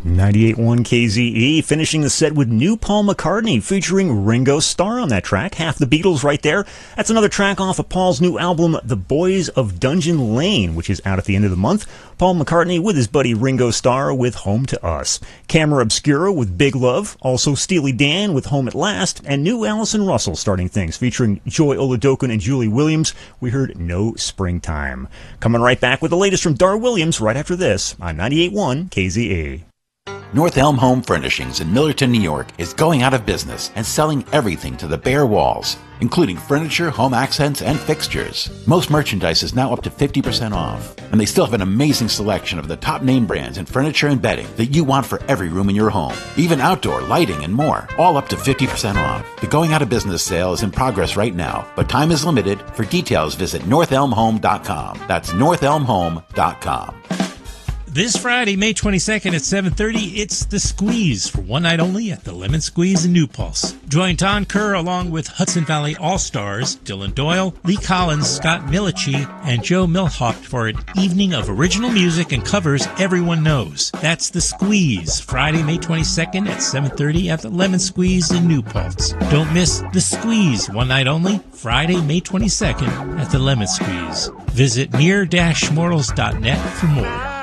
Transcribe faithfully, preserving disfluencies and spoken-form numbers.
ninety-eight point one K Z E, finishing the set with new Paul McCartney featuring Ringo Starr on that track. Half the Beatles right there. That's another track off of Paul's new album, The Boys of Dungeon Lane, which is out at the end of the month. Paul McCartney with his buddy Ringo Starr with Home to Us. Camera Obscura with Big Love. Also Steely Dan with Home at Last. And new Alison Russell starting things, featuring Joy Oladokun and Julie Williams. We heard No Springtime. Coming right back with the latest from Dar Williams right after this on ninety-eight point one K Z E. North Elm Home Furnishings in Millerton, New York is going out of business and selling everything to the bare walls, including furniture, home accents, and fixtures. Most merchandise is now up to fifty percent off, and they still have an amazing selection of the top name brands in furniture and bedding that you want for every room in your home, even outdoor lighting and more, all up to fifty percent off. The going out of business sale is in progress right now, but time is limited. For details, visit north elm home dot com. That's north elm home dot com. This Friday, May twenty-second at seven thirty, it's The Squeeze for one night only at the Lemon Squeeze in New Paltz. Join Don Kerr along with Hudson Valley All-Stars, Dylan Doyle, Lee Collins, Scott Milici, and Joe Milhaupt for an evening of original music and covers everyone knows. That's The Squeeze, Friday, May twenty-second at seven thirty at the Lemon Squeeze in New Paltz. Don't miss The Squeeze, one night only, Friday, May twenty-second at the Lemon Squeeze. Visit mere dash mortals dot net for more.